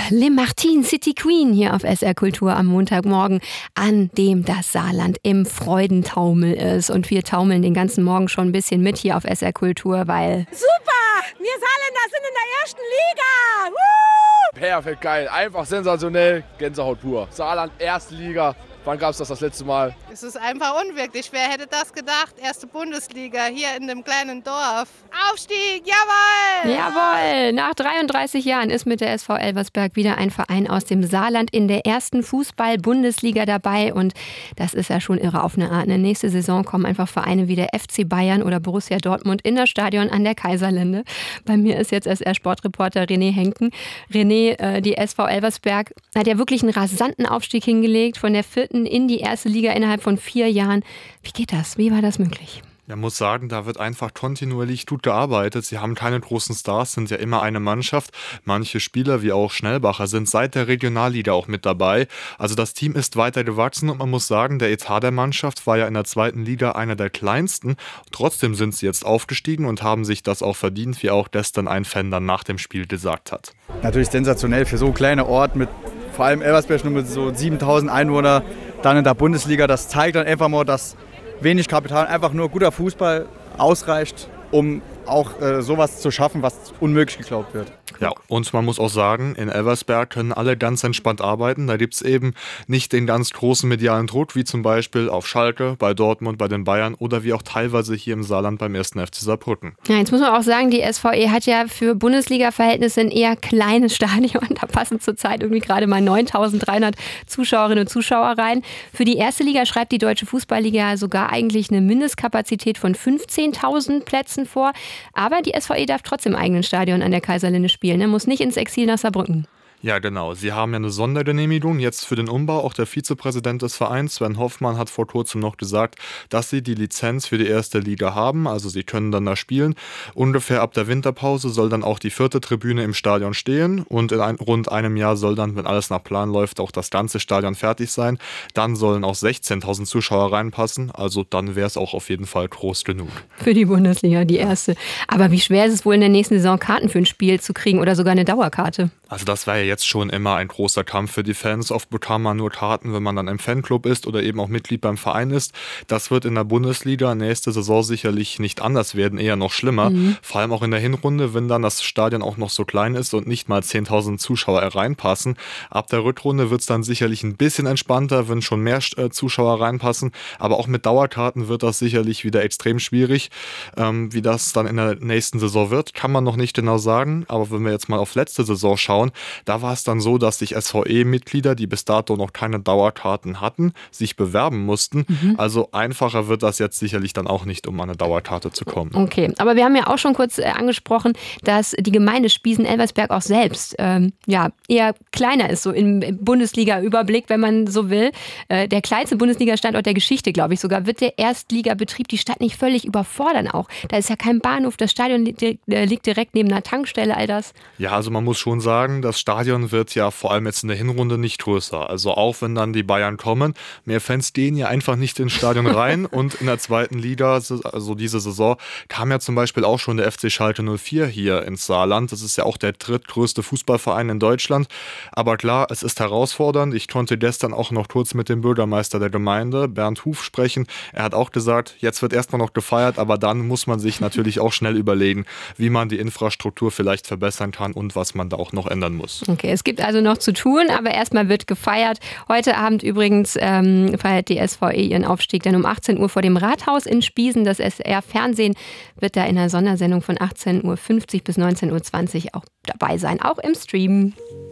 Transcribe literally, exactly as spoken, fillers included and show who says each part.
Speaker 1: Le Martin City Queen hier auf S R Kultur am Montagmorgen, an dem das Saarland im Freudentaumel ist. Und wir taumeln den ganzen Morgen schon ein bisschen mit hier auf S R Kultur, weil...
Speaker 2: Super! Wir Saarländer sind in der ersten Liga! Woo!
Speaker 3: Perfekt, geil. Einfach sensationell. Gänsehaut pur. Saarland, erste Liga. Wann gab es das das letzte Mal?
Speaker 4: Es ist einfach unwirklich. Wer hätte das gedacht? Erste Bundesliga hier in dem kleinen Dorf. Aufstieg, jawohl!
Speaker 1: Jawohl! Nach dreiunddreißig Jahren ist mit der S V Elversberg wieder ein Verein aus dem Saarland in der ersten Fußball-Bundesliga dabei. Und das ist ja schon irre auf eine Art. In der nächsten Saison kommen einfach Vereine wie der F C Bayern oder Borussia Dortmund in das Stadion an der Kaiserlinde. Bei mir ist jetzt S R-Sportreporter René Henken. René, äh, die S V Elversberg hat ja wirklich einen rasanten Aufstieg hingelegt von der vierten in die erste Liga innerhalb von vier Jahren. Wie geht das? Wie war das möglich?
Speaker 5: Man muss sagen, da wird einfach kontinuierlich gut gearbeitet. Sie haben keine großen Stars, sind ja immer eine Mannschaft. Manche Spieler, wie auch Schnellbacher, sind seit der Regionalliga auch mit dabei. Also das Team ist weiter gewachsen und man muss sagen, der Etat der Mannschaft war ja in der zweiten Liga einer der kleinsten. Trotzdem sind sie jetzt aufgestiegen und haben sich das auch verdient, wie auch gestern ein Fan dann nach dem Spiel gesagt hat.
Speaker 6: Natürlich sensationell für so einen kleinen Ort mit vor allem Elversberg nur mit so siebentausend Einwohnern, dann in der Bundesliga. Das zeigt dann einfach mal, dass wenig Kapital, einfach nur guter Fußball ausreicht, um auch äh, sowas zu schaffen, was unmöglich geglaubt wird.
Speaker 5: Ja, und man muss auch sagen, in Elversberg können alle ganz entspannt arbeiten. Da gibt es eben nicht den ganz großen medialen Druck, wie zum Beispiel auf Schalke, bei Dortmund, bei den Bayern oder wie auch teilweise hier im Saarland beim ersten F C Saarbrücken.
Speaker 1: Ja, jetzt muss man auch sagen, die S V E hat ja für Bundesliga-Verhältnisse ein eher kleines Stadion. Da passen zurzeit irgendwie gerade mal neuntausenddreihundert Zuschauerinnen und Zuschauer rein. Für die erste Liga schreibt die Deutsche Fußballliga sogar eigentlich eine Mindestkapazität von fünfzehntausend Plätzen vor. Aber die S V E darf trotzdem im eigenen Stadion an der Kaiserlinde spielen. Er muss nicht ins Exil nach Saarbrücken.
Speaker 5: Ja, genau. Sie haben ja eine Sondergenehmigung jetzt für den Umbau. Auch der Vizepräsident des Vereins, Sven Hoffmann, hat vor kurzem noch gesagt, dass sie die Lizenz für die erste Liga haben. Also sie können dann da spielen. Ungefähr ab der Winterpause soll dann auch die vierte Tribüne im Stadion stehen. Und in ein, rund einem Jahr soll dann, wenn alles nach Plan läuft, auch das ganze Stadion fertig sein. Dann sollen auch sechzehntausend Zuschauer reinpassen. Also dann wäre es auch auf jeden Fall groß genug.
Speaker 1: Für die Bundesliga, die erste. Aber wie schwer ist es wohl in der nächsten Saison, Karten für ein Spiel zu kriegen oder sogar eine Dauerkarte?
Speaker 5: Also das wäre ja jetzt schon immer ein großer Kampf für die Fans. Oft bekam man nur Karten, wenn man dann im Fanclub ist oder eben auch Mitglied beim Verein ist. Das wird in der Bundesliga nächste Saison sicherlich nicht anders werden, eher noch schlimmer. Mhm. Vor allem auch in der Hinrunde, wenn dann das Stadion auch noch so klein ist und nicht mal zehntausend Zuschauer reinpassen. Ab der Rückrunde wird es dann sicherlich ein bisschen entspannter, wenn schon mehr äh, Zuschauer reinpassen. Aber auch mit Dauerkarten wird das sicherlich wieder extrem schwierig. Ähm, wie das dann in der nächsten Saison wird, kann man noch nicht genau sagen. Aber wenn wir jetzt mal auf letzte Saison schauen, da war es dann so, dass sich S V E-Mitglieder, die bis dato noch keine Dauerkarten hatten, sich bewerben mussten. Mhm. Also einfacher wird das jetzt sicherlich dann auch nicht, um an eine Dauerkarte zu kommen.
Speaker 1: Okay, aber wir haben ja auch schon kurz äh, angesprochen, dass die Gemeinde Spiesen-Elversberg auch selbst ähm, ja, eher kleiner ist, so im Bundesliga-Überblick, wenn man so will. Äh, der kleinste Bundesliga-Standort der Geschichte, glaube ich sogar, wird der Erstligabetrieb die Stadt nicht völlig überfordern auch. Da ist ja kein Bahnhof, das Stadion li- äh, liegt direkt neben einer Tankstelle, all das.
Speaker 5: Ja, also man muss schon sagen, das Stadion wird ja vor allem jetzt in der Hinrunde nicht größer. Also auch wenn dann die Bayern kommen, mehr Fans gehen ja einfach nicht ins Stadion rein. Und in der zweiten Liga, also diese Saison, kam ja zum Beispiel auch schon der F C Schalke null vier hier ins Saarland. Das ist ja auch der drittgrößte Fußballverein in Deutschland. Aber klar, es ist herausfordernd. Ich konnte gestern auch noch kurz mit dem Bürgermeister der Gemeinde, Bernd Huf, sprechen. Er hat auch gesagt, jetzt wird erstmal noch gefeiert, aber dann muss man sich natürlich auch schnell überlegen, wie man die Infrastruktur vielleicht verbessern kann und was man da auch noch ändern muss.
Speaker 1: Okay, es gibt also noch zu tun, aber erstmal wird gefeiert. Heute Abend übrigens ähm, feiert die S V E ihren Aufstieg dann um achtzehn Uhr vor dem Rathaus in Spiesen. Das S R-Fernsehen wird da in einer Sondersendung von achtzehn Uhr fünfzig bis neunzehn Uhr zwanzig auch dabei sein, auch im Stream.